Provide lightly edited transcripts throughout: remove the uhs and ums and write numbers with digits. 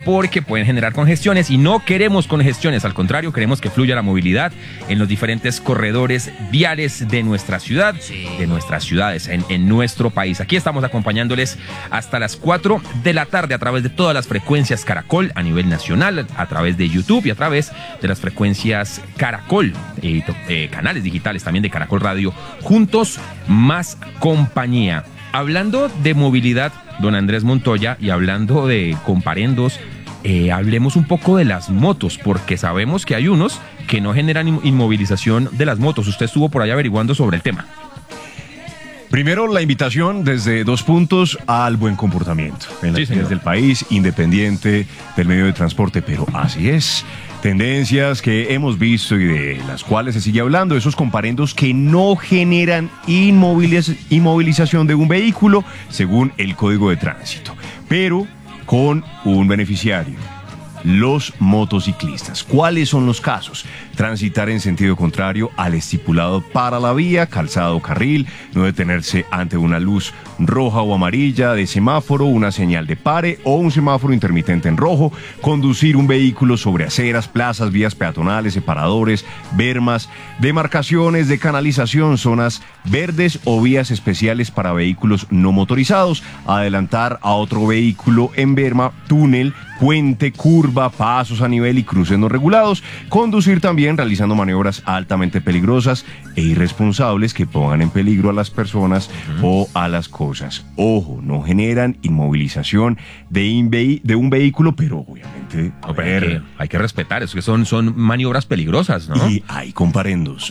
porque pueden generar congestiones y no queremos congestiones, al contrario, queremos que fluya la movilidad en los diferentes corredores viales de nuestra ciudad, de nuestras ciudades, en nuestro país. Aquí estamos acompañándoles hasta las 4 de la tarde a través de todas las frecuencias Caracol a nivel nacional, a través de YouTube y a través de las frecuencias Caracol, canales digitales también de Caracol Radio. Juntos, más compañía. Hablando de movilidad, don Andrés Montoya, y hablando de comparendos, hablemos un poco de las motos, porque sabemos que hay unos que no generan inmovilización de las motos. Usted estuvo por ahí averiguando sobre el tema. Primero, la invitación desde 2 puntos al buen comportamiento en las vías del país, independiente del medio de transporte, pero así es. Tendencias que hemos visto y de las cuales se sigue hablando, esos comparendos que no generan inmovilización de un vehículo según el Código de Tránsito, pero con un beneficiario: los motociclistas. ¿Cuáles son los casos? Transitar en sentido contrario al estipulado para la vía, calzada o carril, no detenerse ante una luz roja o amarilla de semáforo, una señal de pare o un semáforo intermitente en rojo, conducir un vehículo sobre aceras, plazas, vías peatonales, separadores, bermas, demarcaciones de canalización, zonas verdes o vías especiales para vehículos no motorizados, adelantar a otro vehículo en berma, túnel, puente, curva, pasos a nivel y cruces no regulados, conducir también realizando maniobras altamente peligrosas e irresponsables que pongan en peligro a las personas o a las cosas. Ojo, no generan inmovilización de un vehículo, pero obviamente hay que respetar, es que son maniobras peligrosas, ¿no? Y hay comparendos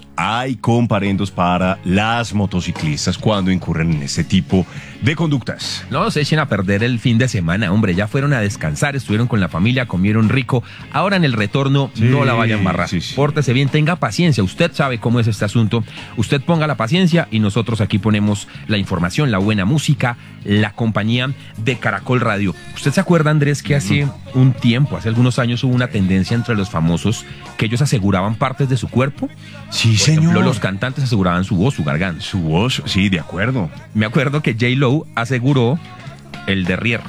para las motociclistas cuando incurren en este tipo de conductas. No se echen a perder el fin de semana, hombre, ya fueron a descansar, estuvieron con la familia, comieron rico, ahora en el retorno no la vayan a embarrar. Pórtese bien, tenga paciencia, usted sabe cómo es este asunto, usted ponga la paciencia y nosotros aquí ponemos la información, la buena música, la compañía de Caracol Radio. ¿Usted se acuerda, Andrés, que hace un tiempo, hace algunos años, hubo una tendencia entre los famosos que ellos aseguraban partes de su cuerpo? Sí, Por ejemplo, los cantantes aseguraban su voz, su garganta. Su voz, sí, de acuerdo. Me acuerdo que J-Lo aseguró el derrier,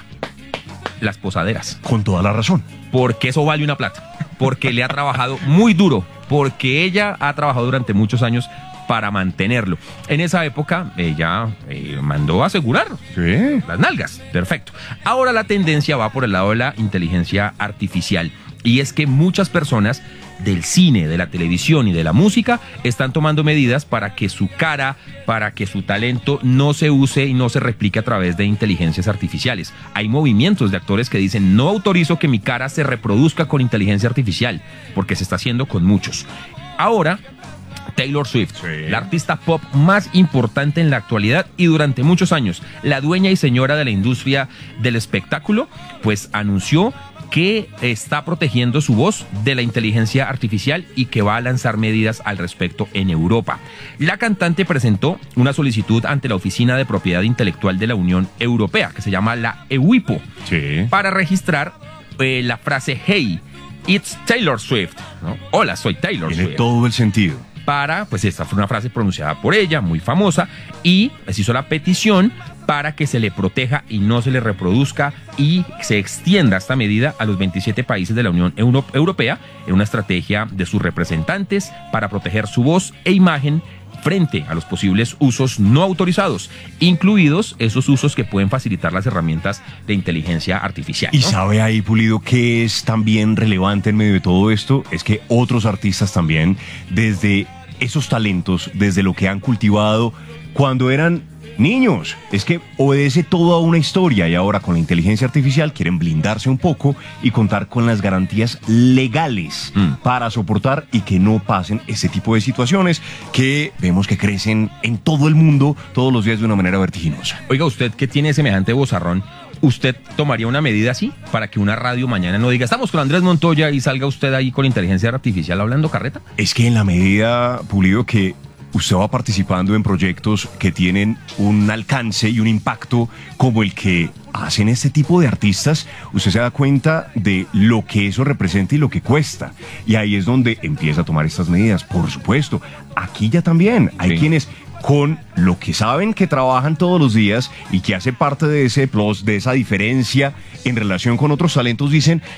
las posaderas. Con toda la razón. Porque eso vale una plata. Porque le ha trabajado muy duro. Porque ella ha trabajado durante muchos años para mantenerlo. En esa época ella mandó a asegurar las nalgas. Perfecto. Ahora la tendencia va por el lado de la inteligencia artificial. Y es que muchas personas del cine, de la televisión y de la música están tomando medidas para que su cara, para que su talento no se use y no se replique a través de inteligencias artificiales. Hay movimientos de actores que dicen: no autorizo que mi cara se reproduzca con inteligencia artificial, porque se está haciendo con muchos. Ahora, Taylor Swift, la artista pop más importante en la actualidad y durante muchos años, la dueña y señora de la industria del espectáculo, pues anunció que está protegiendo su voz de la inteligencia artificial y que va a lanzar medidas al respecto en Europa. La cantante presentó una solicitud ante la Oficina de Propiedad Intelectual de la Unión Europea, que se llama la EUIPO, para registrar la frase "Hey, it's Taylor Swift", ¿no? Hola, soy Taylor Swift. Tiene todo el sentido. Pues esta fue una frase pronunciada por ella, muy famosa, y se hizo la petición para que se le proteja y no se le reproduzca y se extienda esta medida a los 27 países de la Unión Europea en una estrategia de sus representantes para proteger su voz e imagen frente a los posibles usos no autorizados, incluidos esos usos que pueden facilitar las herramientas de inteligencia artificial, ¿no? Y sabe ahí, Pulido, que es también relevante en medio de todo esto, es que otros artistas también, desde esos talentos, desde lo que han cultivado cuando eran niños, es que obedece toda una historia y ahora con la inteligencia artificial quieren blindarse un poco y contar con las garantías legales para soportar y que no pasen este tipo de situaciones que vemos que crecen en todo el mundo todos los días de una manera vertiginosa. Oiga, usted que tiene semejante vozarrón, ¿usted tomaría una medida así para que una radio mañana no diga: estamos con Andrés Montoya, y salga usted ahí con inteligencia artificial hablando carreta? Es que en la medida, Pulido, que usted va participando en proyectos que tienen un alcance y un impacto como el que hacen este tipo de artistas, usted se da cuenta de lo que eso representa y lo que cuesta. Y ahí es donde empieza a tomar estas medidas. Por supuesto, aquí ya también hay quienes, con lo que saben que trabajan todos los días y que hace parte de ese plus, de esa diferencia en relación con otros talentos, dicen: